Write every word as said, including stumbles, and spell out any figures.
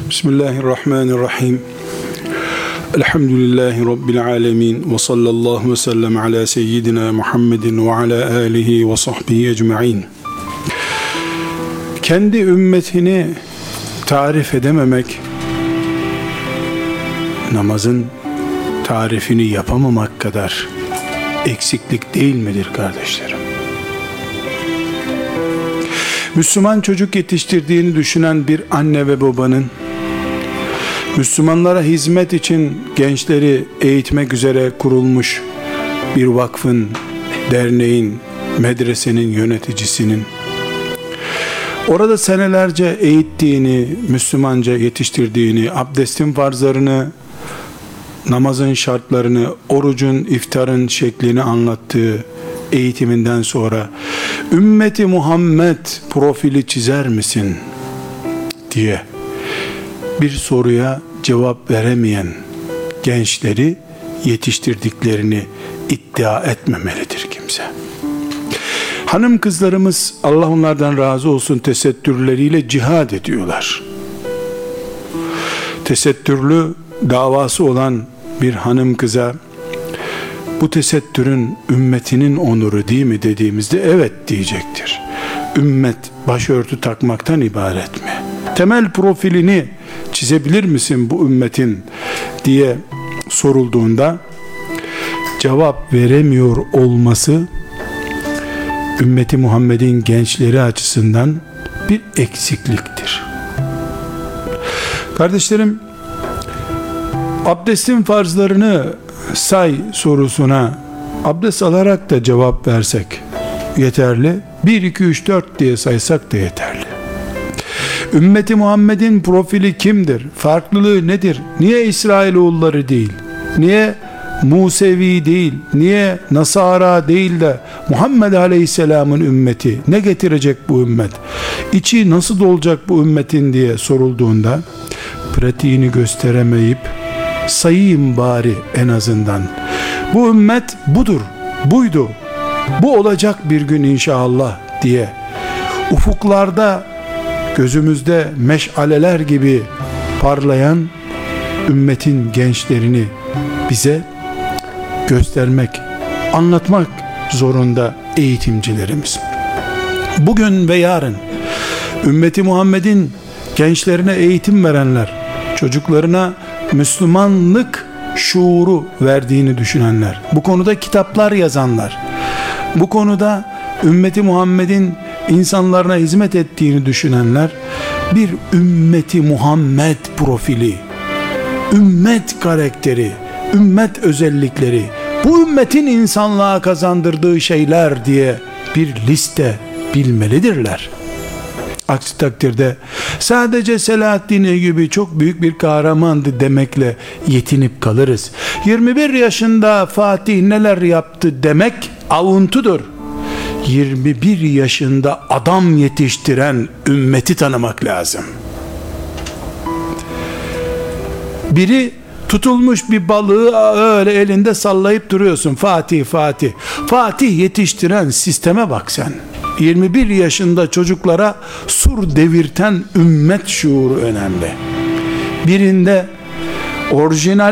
Bismillahirrahmanirrahim. Elhamdülillahi Rabbil alemin. Ve sallallahu ve sellem ala seyyidina Muhammedin ve ala alihi ve sahbihi ecma'in. Kendi ümmetini tarif edememek, namazın tarifini yapamamak kadar eksiklik değil midir kardeşlerim? Müslüman çocuk yetiştirdiğini düşünen bir anne ve babanın, Müslümanlara hizmet için gençleri eğitmek üzere kurulmuş bir vakfın, derneğin, medresenin yöneticisinin, orada senelerce eğittiğini, Müslümanca yetiştirdiğini, abdestin farzlarını, namazın şartlarını, orucun, iftarın şeklini anlattığı eğitiminden sonra ümmeti Muhammed profili çizer misin diye bir soruya cevap veremeyen gençleri yetiştirdiklerini iddia etmemelidir kimse. Hanım kızlarımız, Allah onlardan razı olsun, tesettürleriyle cihad ediyorlar. Tesettürlü davası olan bir hanım kıza, bu tesettürün ümmetinin onuru değil mi dediğimizde evet diyecektir. Ümmet başörtü takmaktan ibaret mi? Temel profilini çizebilir misin bu ümmetin diye sorulduğunda cevap veremiyor olması ümmeti Muhammed'in gençleri açısından bir eksikliktir. Kardeşlerim, abdestin farzlarını say sorusuna abdest alarak da cevap versek yeterli. bir, iki, üç, dört diye saysak da yeterli. Ümmeti Muhammed'in profili kimdir? Farklılığı nedir? Niye İsrailoğulları değil? Niye Musevi değil? Niye Nasara değil de Muhammed Aleyhisselam'ın ümmeti? Ne getirecek bu ümmet? İçi nasıl dolacak bu ümmetin diye sorulduğunda pratiğini gösteremeyip sayayım bari en azından. Bu ümmet budur, buydu, bu olacak bir gün inşallah diye ufuklarda gözümüzde meşaleler gibi parlayan ümmetin gençlerini bize göstermek, anlatmak zorunda eğitimcilerimiz. Bugün ve yarın ümmeti Muhammed'in gençlerine eğitim verenler, çocuklarına Müslümanlık şuuru verdiğini düşünenler, bu konuda kitaplar yazanlar, bu konuda ümmeti Muhammed'in insanlarına hizmet ettiğini düşünenler, bir ümmeti Muhammed profili, ümmet karakteri, ümmet özellikleri, bu ümmetin insanlığa kazandırdığı şeyler diye bir liste bilmelidirler. Aksi takdirde sadece Selahaddin Eyyubi çok büyük bir kahramandı demekle yetinip kalırız. yirmi bir yaşında Fatih neler yaptı demek avuntudur. yirmi bir yaşında adam yetiştiren ümmeti tanımak lazım. Biri tutulmuş bir balığı öyle elinde sallayıp duruyorsun. Fatih Fatih. Fatih yetiştiren sisteme bak sen. yirmi bir yaşında çocuklara sur devirten ümmet şuuru önemli. Birinde orijinal